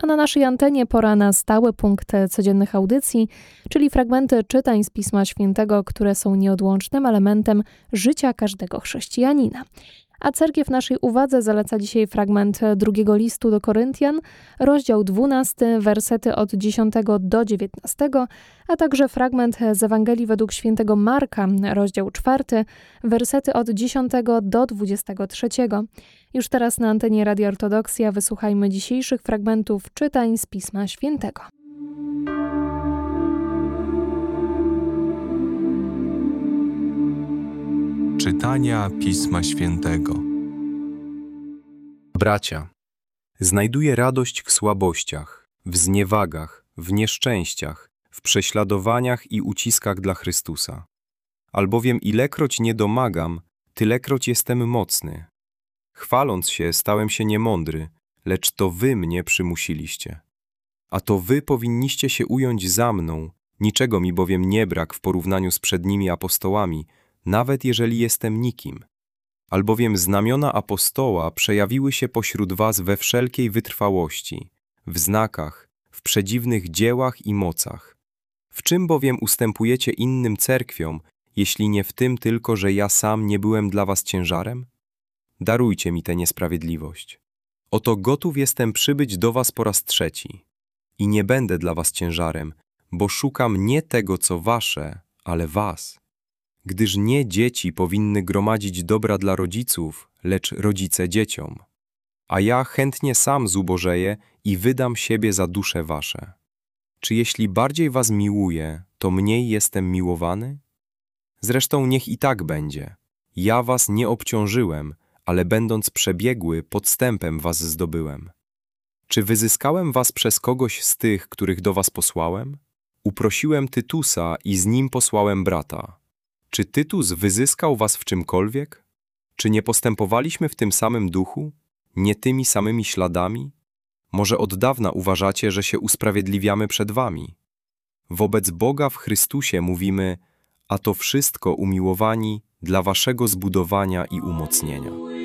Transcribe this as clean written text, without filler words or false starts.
na naszej antenie pora na stały punkt codziennych audycji, czyli fragmenty czytań z Pisma Świętego, które są nieodłącznym elementem życia każdego chrześcijanina. A cerkiew naszej uwadze zaleca dzisiaj fragment drugiego listu do Koryntian, rozdział 12, wersety od 10 do 19, a także fragment z Ewangelii według świętego Marka, rozdział 4, wersety od 10 do 23. Już teraz na antenie Radia Ortodoksja wysłuchajmy dzisiejszych fragmentów czytań z Pisma Świętego. Czytania Pisma Świętego. Bracia, znajduję radość w słabościach, w zniewagach, w nieszczęściach, w prześladowaniach i uciskach dla Chrystusa. Albowiem ilekroć nie domagam, tylekroć jestem mocny. Chwaląc się, stałem się niemądry, lecz to wy mnie przymusiliście. A to wy powinniście się ująć za mną, niczego mi bowiem nie brak w porównaniu z przednimi apostołami, nawet jeżeli jestem nikim. Albowiem znamiona apostoła przejawiły się pośród was we wszelkiej wytrwałości, w znakach, w przedziwnych dziełach i mocach. W czym bowiem ustępujecie innym cerkwiom, jeśli nie w tym tylko, że ja sam nie byłem dla was ciężarem? Darujcie mi tę niesprawiedliwość. Oto gotów jestem przybyć do was po raz trzeci. I nie będę dla was ciężarem, bo szukam nie tego, co wasze, ale was. Gdyż nie dzieci powinny gromadzić dobra dla rodziców, lecz rodzice dzieciom. A ja chętnie sam zubożeję i wydam siebie za dusze wasze. Czy jeśli bardziej was miłuję, to mniej jestem miłowany? Zresztą niech i tak będzie. Ja was nie obciążyłem, ale będąc przebiegły, podstępem was zdobyłem. Czy wyzyskałem was przez kogoś z tych, których do was posłałem? Uprosiłem Tytusa i z nim posłałem brata. Czy Tytus wyzyskał was w czymkolwiek? Czy nie postępowaliśmy w tym samym duchu? Nie tymi samymi śladami? Może od dawna uważacie, że się usprawiedliwiamy przed wami? Wobec Boga w Chrystusie mówimy, a to wszystko umiłowani dla waszego zbudowania i umocnienia.